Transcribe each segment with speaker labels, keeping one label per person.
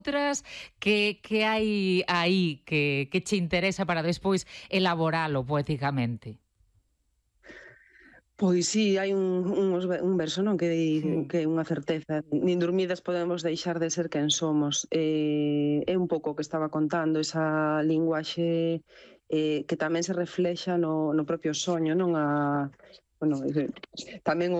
Speaker 1: outras que hai aí que che interesa para despois elaboralo poéticamente?
Speaker 2: Pois sí, hai un verso, non, que é unha certeza. Nin dormidas podemos deixar de ser quen somos. É un pouco o que estaba contando, esa linguaxe que tamén se reflexa no propio soño, non? Bueno, tamén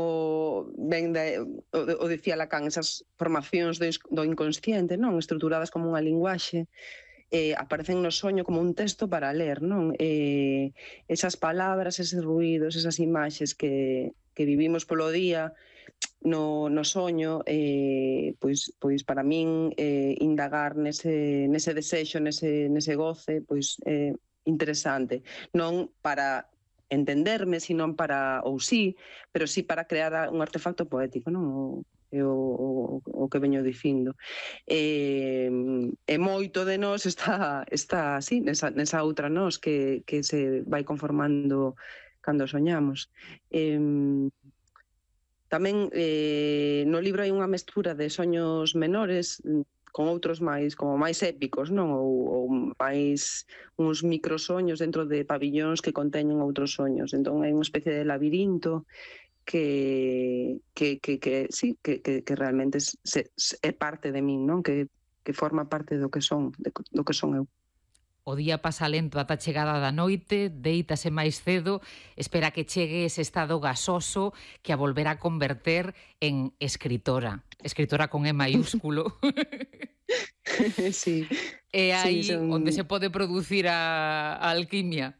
Speaker 2: o decía Lacan, esas formacións do inconsciente, non? Estruturadas como unha linguaxe, aparecen no soño como un texto para ler, non? Esas palabras, eses ruídos, esas imaxes que vivimos polo día no soño, pois para min indagar nese desexo, nese goce, pois interesante. Non para entenderme, sino para, ou sí, pero sí para crear un artefacto poético, non? O que veño dicindo. E moito de nós está así, nesa outra nós que se vai conformando cando soñamos. Tamén no libro hai unha mestura de soños menores con outros como máis épicos, non? Ou máis uns microsoños dentro de pabillóns que conteñen outros soños. Entón hai unha especie de labirinto que realmente é parte de min, non? Que forma parte do que son eu.
Speaker 1: O día pasa lento ata a chegada da noite, deítase máis cedo, espera que chegue ese estado gasoso que a volverá a converter en escritora. Escritora con E maiúsculo.
Speaker 2: Sí.
Speaker 1: É aí onde se pode producir a alquimia.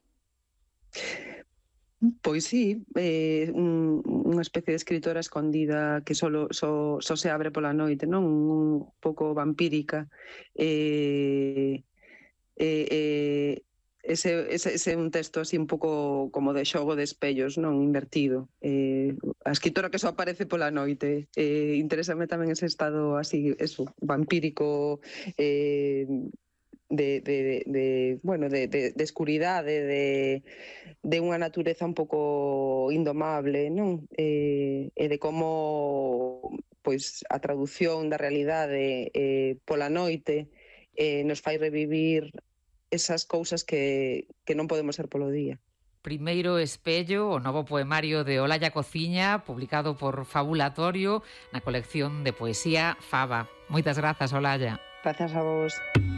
Speaker 2: Pois sí, unha especie de escritora escondida que só se abre pola noite, non? Un pouco vampírica. Ese é un texto así un pouco como de xogo de espellos, non? Invertido. A escritora que só aparece pola noite. Interésame tamén ese estado así, eso, vampírico, de escuridade, de unha natureza un pouco indomable, non? E de como pois a traducción da realidade pola noite nos fai revivir esas cousas que non podemos ser polo día.
Speaker 1: Primeiro espello, o novo poemario de Olalla Cociña, publicado por Fabulatorio na colección de poesía Faba. Moitas grazas, Olalla.
Speaker 2: Grazas a vos.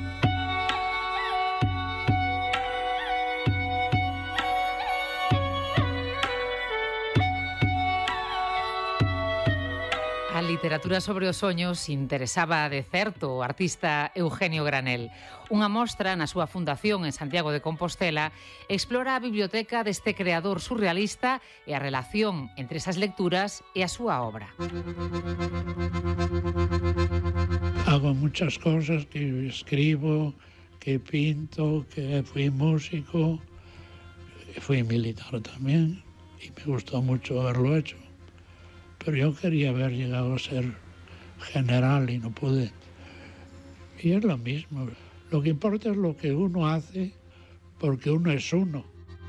Speaker 1: A literatura sobre os soños interesaba de certo o artista Eugenio Granel. Unha mostra na súa fundación en Santiago de Compostela explora a biblioteca deste creador surrealista e a relación entre esas lecturas e a súa obra.
Speaker 3: Hago muchas cosas, que escribo, que pinto, que fui músico, fui militar también y me gustó mucho haberlo hecho. Pero yo quería haber llegado a ser general y no pude. Y es lo mismo. Lo que importa es lo que uno hace, porque uno es uno.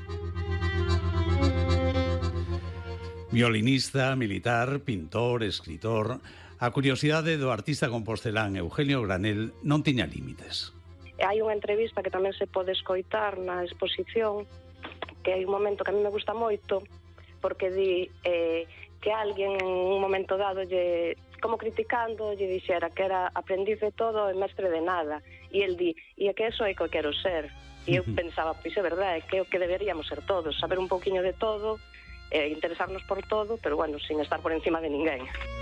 Speaker 4: Violinista, militar, pintor, escritor... A curiosidade do artista compostelán Eugenio Granel non tiña límites.
Speaker 5: Hai unha entrevista que tamén se pode escoitar na exposición, que hai un momento que a mí me gusta moito, porque di que alguén en un momento dado, como criticando, lle dixera que era aprendiz de todo e mestre de nada. E el di, e é que eso é que eu quero ser. E eu pensaba, pois é verdade, que é o que deberíamos ser todos, saber un pouquiño de todo, interesarnos por todo, pero bueno, sin estar por encima de ninguén.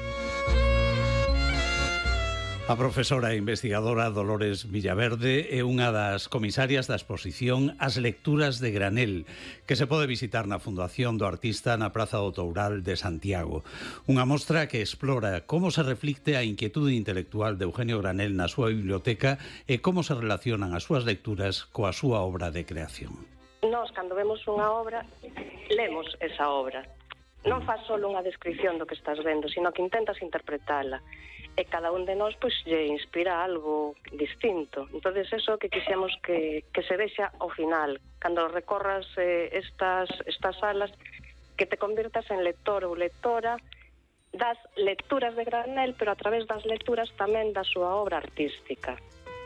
Speaker 4: A profesora e investigadora Dolores Villaverde é unha das comisarias da exposición As Lecturas de Granel, que se pode visitar na Fundación do Artista na Praza do Toural de Santiago. Unha mostra que explora como se reflicte a inquietude intelectual de Eugenio Granel na súa biblioteca e como se relacionan as súas lecturas coa súa obra de creación.
Speaker 5: Nós, cando vemos unha obra, lemos esa obra. Non faz só unha descripción do que estás vendo, sino que intentas interpretala. E cada un de nós, pois, lle inspira algo distinto. Entonces, eso que quixemos que se vexa ao final. Cando recorras estas salas, que te convirtas en lector ou lectora, das lecturas de Granel, pero a través das lecturas tamén da súa obra artística.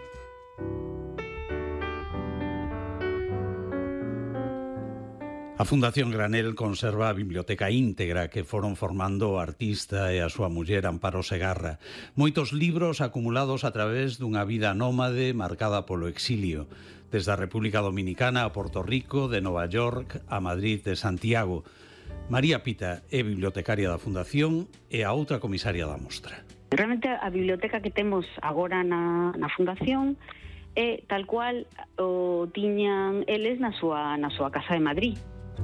Speaker 4: A Fundación Granel conserva a biblioteca íntegra que foron formando o artista e a súa muller Amparo Segarra. Moitos libros acumulados a través dunha vida nómade marcada polo exilio, desde a República Dominicana a Porto Rico, de Nova York a Madrid de Santiago. María Pita é bibliotecaria da Fundación e a outra comisaria da mostra.
Speaker 6: Realmente a biblioteca que temos agora na Fundación é tal cual o tiñan eles na súa casa de Madrid.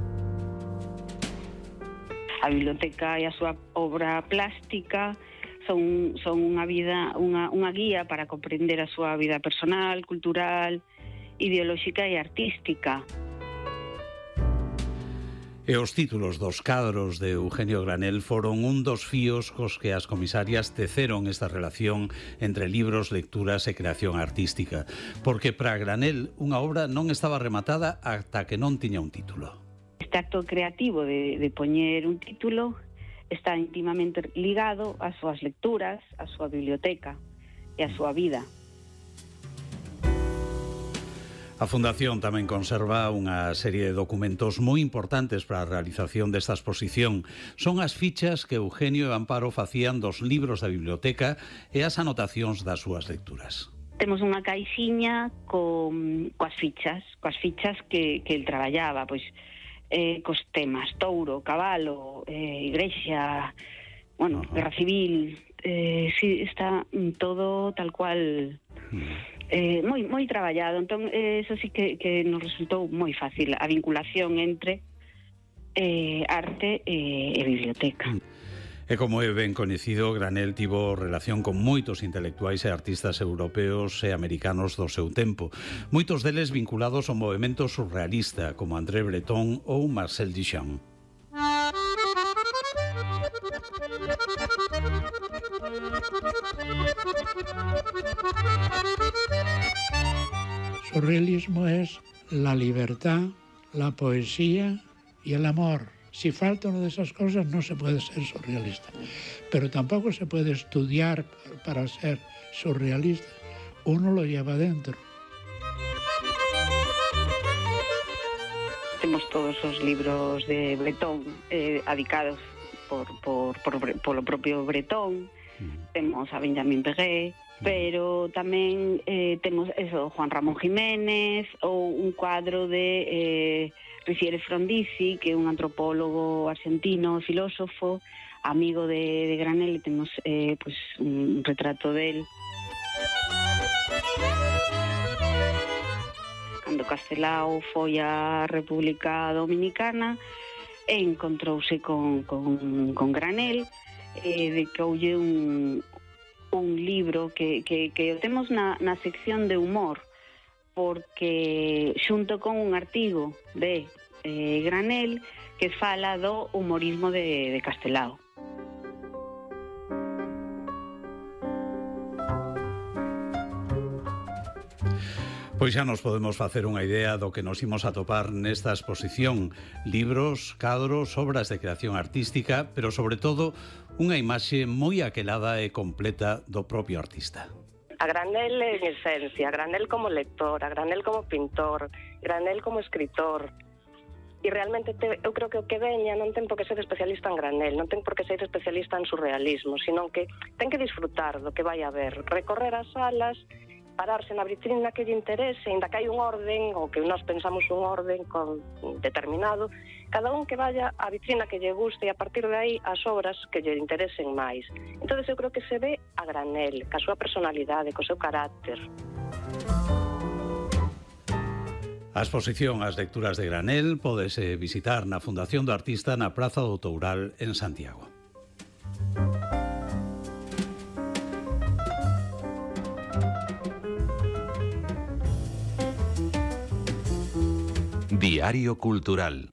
Speaker 6: A biblioteca e a súa obra plástica son unha guía para comprender a súa vida personal, cultural, ideolóxica e artística.
Speaker 4: E os títulos dos cadros de Eugenio Granel foron un dos fíos cos que as comisarias teceron esta relación entre libros, lecturas e creación artística, porque para Granel unha obra non estaba rematada ata que non tiña un título.
Speaker 6: Este acto creativo de poñer un título está íntimamente ligado ás súas lecturas, á súa biblioteca e á súa vida.
Speaker 4: A Fundación tamén conserva unha serie de documentos moi importantes para a realización desta exposición. Son as fichas que Eugenio e Amparo facían dos libros da biblioteca e as anotacións das súas lecturas.
Speaker 6: Temos unha caixiña coas fichas que el traballaba, pois cos temas touro, cabalo, igrexa, guerra civil, si está todo tal cual, moi traballado. Entón, eso sí que nos resultou moi fácil, a vinculación entre arte e biblioteca.
Speaker 4: E como é ben coñecido, Granel tivo relación con moitos intelectuais e artistas europeos e americanos do seu tempo. Moitos deles vinculados ao movemento surrealista, como André Breton ou Marcel Duchamp.
Speaker 3: Surrealismo es la libertad, la poesía y el amor. Si falta una de esas cosas no se puede ser surrealista, pero tampoco se puede estudiar para ser surrealista. Uno lo lleva dentro.
Speaker 6: Temos todos os libros de Breton adicados polo propio Breton. Temos a Benjamin Péguet, pero tamén temos Juan Ramón Jiménez ou un cuadro de Riciere Frondizi, que é un antropólogo argentino, filósofo, amigo de Granel, e temos un retrato del. Cando Castelao foi á República Dominicana e encontrouse con Granel, dedicoulle un libro que o temos na sección de humor, porque xunto con un artigo de Granel que fala do humorismo de Castelao.
Speaker 4: Pois xa nos podemos facer unha idea do que nos imos atopar nesta exposición. Libros, cadros, obras de creación artística, pero sobre todo unha imaxe moi aquelada e completa do propio artista.
Speaker 5: A Granel en esencia, Granel como lector, a Granel como pintor, Granel como escritor. E realmente eu creo que o que veña non ten por que ser especialista en Granel, non ten por que ser especialista en surrealismo, sino que ten que disfrutar do que vai a ver, recorrer as salas, pararse na vitrina que lle interese, ainda que hai un orden, ou que nós pensamos un orden determinado, cada un que vaya á vitrina que lle guste e a partir de aí as obras que lle interesen máis. Entón eu creo que se ve a Granel, ca súa personalidade, co seu carácter.
Speaker 4: A exposición As lecturas de Granel pódese visitar na Fundación do Artista na Praza do Toural en Santiago.
Speaker 7: Diario Cultural.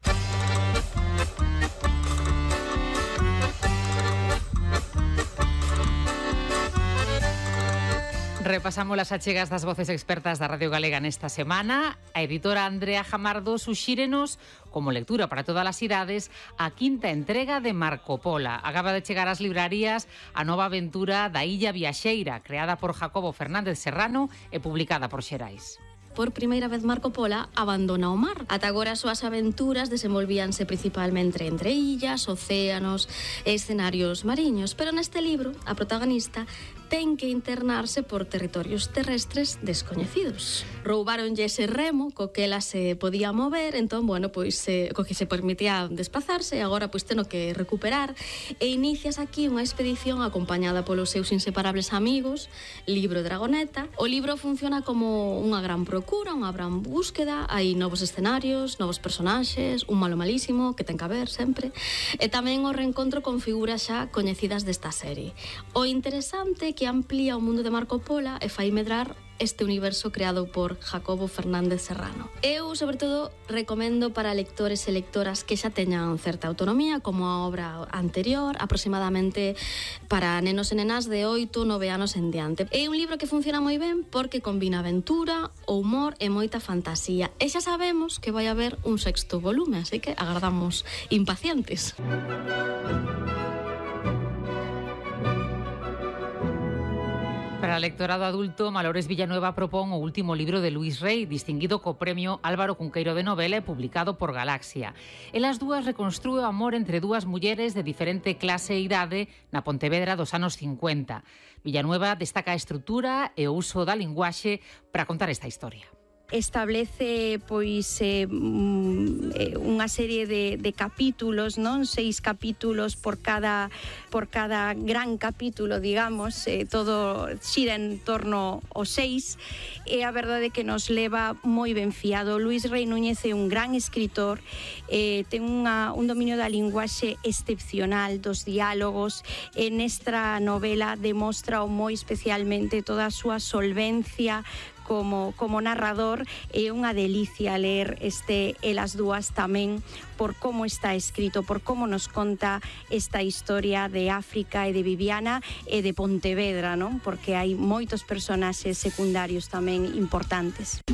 Speaker 1: Repasamos as achegas das voces expertas da Radio Galega nesta semana. A editora Andrea Jamardo suxírenos, como lectura para todas as idades, a quinta entrega de Marco Pola. Acaba de chegar ás librarías a nova aventura da Illa Viaxeira, creada por Jacobo Fernández Serrano e publicada por Xerais.
Speaker 7: Por primeira vez Marco Pola abandona o mar. Ata agora as súas aventuras desenvolvíanse principalmente entre illas, océanos e escenarios mariños, pero neste libro a protagonista ten que internarse por territorios terrestres descoñecidos. Roubáronlle ese remo co que ela se podía mover, entón, co que se permitía desplazarse, e agora teno que recuperar, e inicias aquí unha expedición acompañada polos seus inseparables amigos, Libro e Dragoneta. O libro funciona como unha gran procura, unha gran búsqueda, hai novos escenarios, novos personaxes, un malo malísimo que ten que haber sempre, e tamén o reencontro con figuras xa coñecidas desta serie. O interesante é que amplía o mundo de Marco Pola e fai medrar este universo creado por Jacobo Fernández Serrano. Eu, sobre todo, recomendo para lectores e lectoras que xa teñan certa autonomía, como a obra anterior, aproximadamente para nenos e nenas de 8 ou 9 anos en diante. É un libro que funciona moi ben porque combina aventura, o humor e moita fantasía. E xa sabemos que vai haber un sexto volume, así que agardamos impacientes.
Speaker 1: Para o lectorado adulto, Malores Villanueva propón o último libro de Luís Rey, distinguido co premio Álvaro Cunqueiro de novela e publicado por Galaxia. Elas dúas reconstrúe o amor entre dúas mulleres de diferente clase e idade na Pontevedra dos anos 50. Villanueva destaca a estrutura e o uso da linguaxe para contar esta historia.
Speaker 8: Establece unha serie de capítulos, non? 6 capítulos por cada gran capítulo, digamos, todo xira en torno aos 6, e a verdade que nos leva moi ben fiado. Luís Rey Núñez é un gran escritor, ten un dominio da linguaxe excepcional, dos diálogos, e nesta novela demostra moi especialmente toda a súa solvencia como narrador. É unha delicia ler Elas dúas tamén por como está escrito, por como nos conta esta historia de África e de Viviana e de Pontevedra, non? Porque hai moitos personaxes secundarios tamén importantes.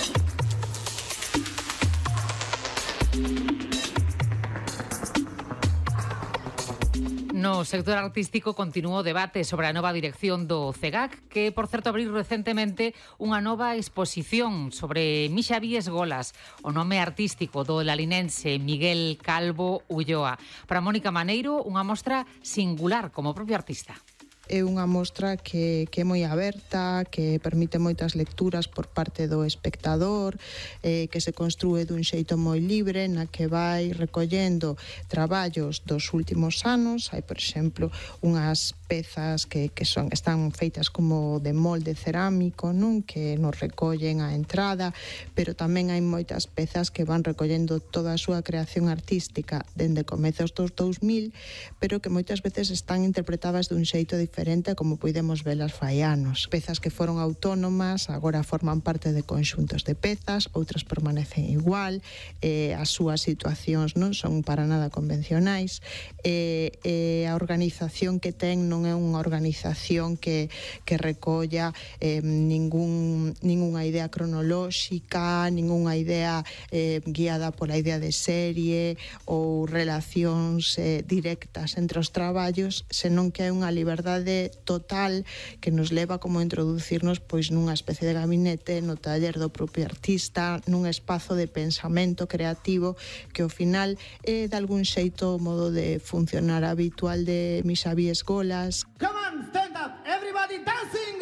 Speaker 1: No sector artístico continúa o debate sobre a nova dirección do CEGAC, que, por certo, abriu recentemente unha nova exposición sobre Mixavíes Golas, o nome artístico do lalinense Miguel Calvo Ulloa. Para Mónica Maneiro, unha mostra singular como propio artista.
Speaker 9: É unha mostra que é moi aberta, que permite moitas lecturas por parte do espectador, que se construe dun xeito moi libre, na que vai recollendo traballos dos últimos anos. Hai, por exemplo, unhas pezas que están feitas como de molde cerámico, non? Que nos recollen a entrada, pero tamén hai moitas pezas que van recollendo toda a súa creación artística dende comezos dos 2000, pero que moitas veces están interpretadas dun xeito diferente, como podemos velas fai anos. Pezas que foron autónomas agora forman parte de conxuntos de pezas, outras permanecen igual, as súas situacións non son para nada convencionais, a organización que ten non é unha organización que recolla ningunha idea cronolóxica, ningunha idea guiada pola idea de serie ou relacións directas entre os traballos, senón que é unha liberdade total que nos leva como a introducirnos nunha especie de gabinete no taller do propio artista, nun espazo de pensamento creativo que ao final é de algún xeito o modo de funcionar habitual de Mixavíes Golas.
Speaker 10: Come on, stand up, everybody dancing!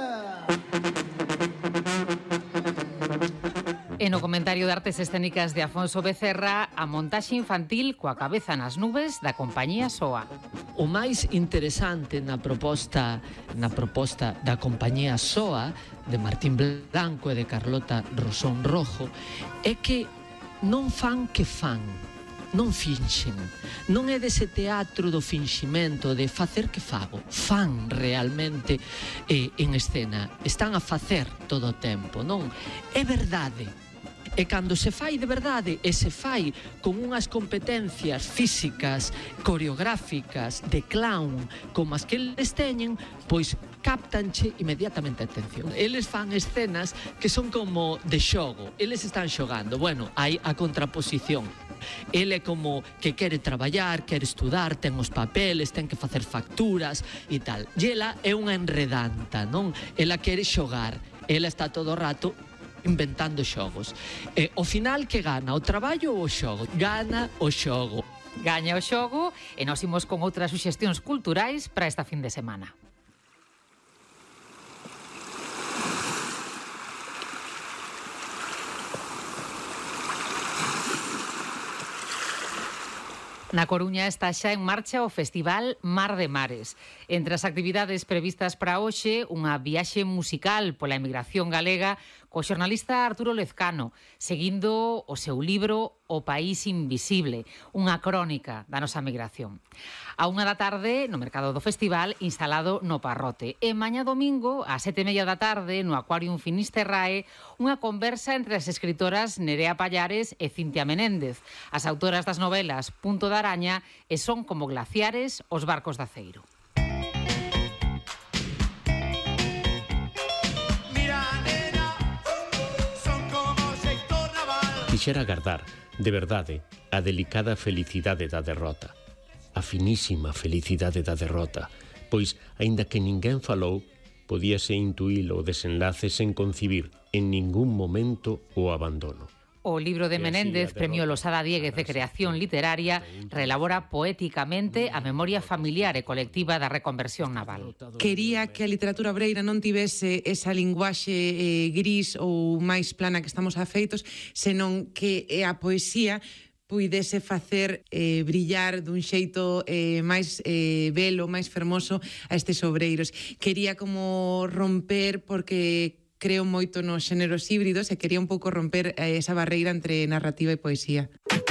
Speaker 1: E no comentario de artes escénicas de Afonso Becerra, a montaxe infantil coa cabeza nas nubes da compañía SOA.
Speaker 11: O máis interesante na proposta da compañía SOA, de Martín Blanco e de Carlota Rosón Rojo, é que non fan que fan, non finxen. Non é dese teatro do finximento, de facer que fago. Fan realmente en escena. Están a facer todo o tempo, non? É verdade. E cando se fai de verdade e se fai con unhas competencias físicas, coreográficas, de clown, como as que eles teñen, pois captanche inmediatamente a atención. Eles fan escenas que son como de xogo, eles están xogando. Bueno, hai a contraposición. Ele é como que quere traballar, quere estudar, ten os papeles, ten que facer facturas e tal. E ela é unha enredanta, non? Ela quere xogar, ela está todo o rato inventando xogos. O final que gana, o traballo ou o xogo? Gana o xogo.
Speaker 1: Gaña o xogo e nos imos con outras suxestións culturais para esta fin de semana. Na Coruña está xa en marcha o Festival Mar de Mares. Entre as actividades previstas para hoxe, unha viaxe musical pola emigración galega co xornalista Arturo Lezcano, seguindo o seu libro O País Invisible, unha crónica da nosa migración. A 1 da tarde, no mercado do festival, instalado no Parrote. E mañá domingo, a 7:30 da tarde, no Aquarium Finisterrae, unha conversa entre as escritoras Nerea Pallares e Cintia Menéndez, as autoras das novelas Punto da Araña e Son como glaciares os barcos de aceiro.
Speaker 12: Quixera agardar, de verdade, a delicada felicidade da derrota. A finísima felicidade da derrota, pois, aínda que ninguén falou, podíase intuír o desenlace sen concibir en ningún momento o abandono.
Speaker 1: O libro de Menéndez, Premio Losada Diéguez de Creación Literaria, reelabora poéticamente a memoria familiar e colectiva da reconversión naval.
Speaker 13: Quería que a literatura obreira non tivese esa linguaxe gris ou máis plana que estamos afeitos, senón que a poesía puidese facer brillar dun xeito máis belo, máis fermoso a estes obreiros. Quería como romper, porque creo moito nos xéneros híbridos e quería un pouco romper esa barreira entre narrativa e poesía.